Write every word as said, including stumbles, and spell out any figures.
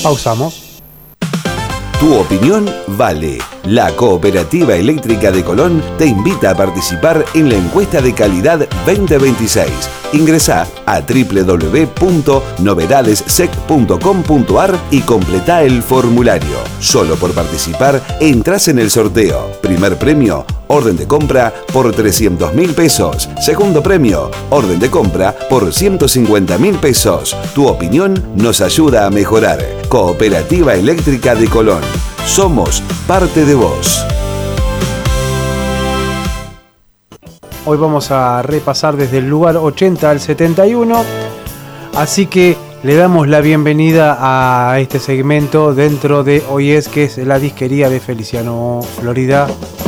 Pausamos. Tu opinión vale. La Cooperativa Eléctrica de Colón te invita a participar en la encuesta de calidad veinte veintiséis. Ingresá a doble u doble u doble u punto novedades sec punto com punto ar y completá el formulario. Solo por participar entrás en el sorteo. Primer premio, orden de compra por trescientos mil pesos. Segundo premio, orden de compra por ciento cincuenta mil pesos. Tu opinión nos ayuda a mejorar. Cooperativa Eléctrica de Colón. Somos parte de vos. Hoy vamos a repasar desde el lugar ochenta al setenta y uno, así que le damos la bienvenida a este segmento dentro de Hoy Es, que es la disquería de Feliciano Florida.